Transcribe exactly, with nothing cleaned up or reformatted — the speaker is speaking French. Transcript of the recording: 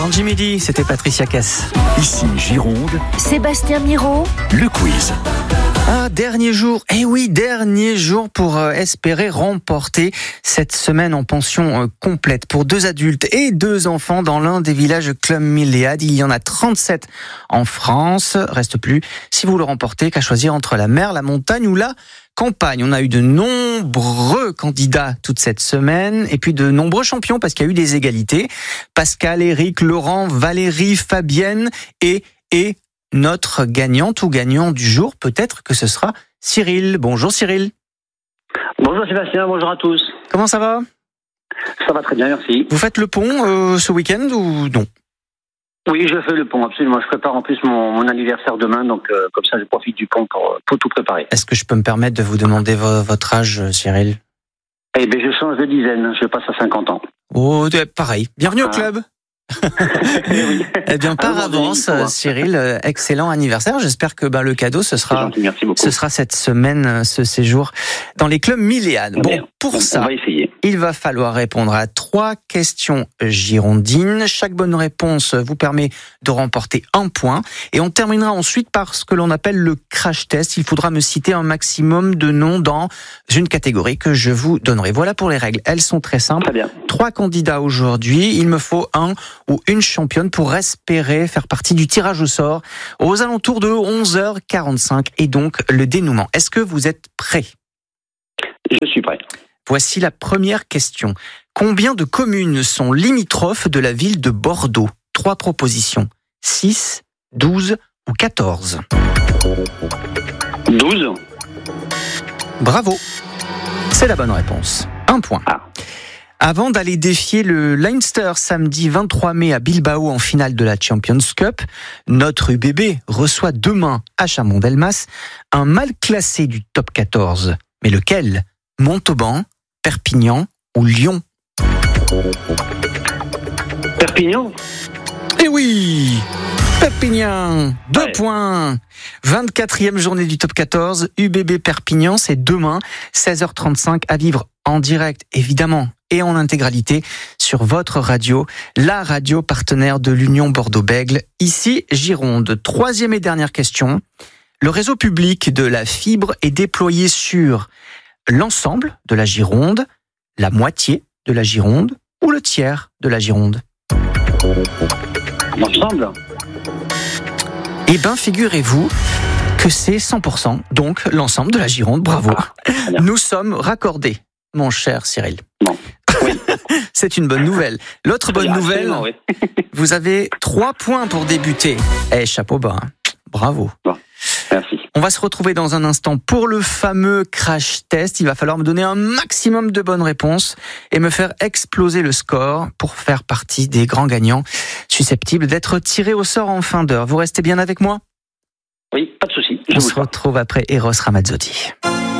Angie Midi, c'était Patricia Cass. Ici Gironde, Sébastien Miro, le quiz. Un dernier jour, eh oui, dernier jour pour euh, espérer remporter cette semaine en pension euh, complète pour deux adultes et deux enfants dans l'un des villages Club Milléade. Il y en a trente-sept en France. Reste plus, si vous le remportez, qu'à choisir entre la mer, la montagne ou la campagne. On a eu de nombreux candidats toute cette semaine et puis de nombreux champions parce qu'il y a eu des égalités. Pascal, Eric, Laurent, Valérie, Fabienne et et notre gagnante ou gagnant du jour, peut-être que ce sera Cyril. Bonjour Cyril. Bonjour Sébastien, bonjour à tous. Comment ça va ? Ça va très bien, merci. Vous faites le pont euh, ce week-end ou non ? Oui, je fais le pont, absolument. Je prépare en plus mon, mon anniversaire demain, donc euh, comme ça je profite du pont pour, pour tout préparer. Est-ce que je peux me permettre de vous demander vo- votre âge, Cyril ? Eh bien, je change de dizaine, je passe à cinquante ans. Oh, pareil. Bienvenue au Ah. club. Oui. Eh bien, par Ah, bon, avance, bon, bon. Cyril, euh, excellent anniversaire. J'espère que bah, le cadeau, ce C'est sera, gentil, merci beaucoup. ce sera cette semaine, euh, ce séjour dans les clubs Milléade. Très Bon, bien. pour On- ça, On va essayer. il va falloir répondre à trois questions girondines. Chaque bonne réponse vous permet de remporter un point. Et on terminera ensuite par ce que l'on appelle le crash test. Il faudra me citer un maximum de noms dans une catégorie que je vous donnerai. Voilà pour les règles. Elles sont très simples. Très bien. Trois candidats aujourd'hui. Il me faut un ou une championne pour espérer faire partie du tirage au sort aux alentours de onze heures quarante-cinq et donc le dénouement. Est-ce que vous êtes prêts ? Je suis prêt. Voici la première question. Combien de communes sont limitrophes de la ville de Bordeaux ? Trois propositions. six, douze ou quatorze ? douze. Bravo. C'est la bonne réponse. Un point. Ah. Avant d'aller défier le Leinster samedi vingt-trois mai à Bilbao en finale de la Champions Cup, notre U B B reçoit demain à Chaumont-Delmas un mal classé du top quatorze. Mais lequel ? Montauban, Perpignan ou Lyon ? Perpignan. Eh oui, Perpignan, deux Ouais. points. vingt-quatrième journée du top quatorze, U B B Perpignan, c'est demain, seize heures trente-cinq, à vivre en direct, évidemment, et en intégralité sur votre radio, la radio partenaire de l'Union Bordeaux-Bègles, ici Gironde. Troisième et dernière question. Le réseau public de la fibre est déployé sur l'ensemble de la Gironde, la moitié de la Gironde ou le tiers de la Gironde ? L'ensemble. Eh bien, figurez-vous que c'est cent pour cent, donc l'ensemble de la Gironde. Bravo. très bien. Nous sommes raccordés, mon cher Cyril. Bon. Oui. C'est une bonne nouvelle. L'autre bonne nouvelle, Absolument, oui. vous avez trois points pour débuter. Eh, chapeau bas. hein. Bravo. Merci. On va se retrouver dans un instant pour le fameux crash test. Il va falloir me donner un maximum de bonnes réponses et me faire exploser le score pour faire partie des grands gagnants susceptibles d'être tirés au sort en fin d'heure. Vous restez bien avec moi ? Oui, pas de souci. Je On vous se retrouve après Eros Ramazzotti.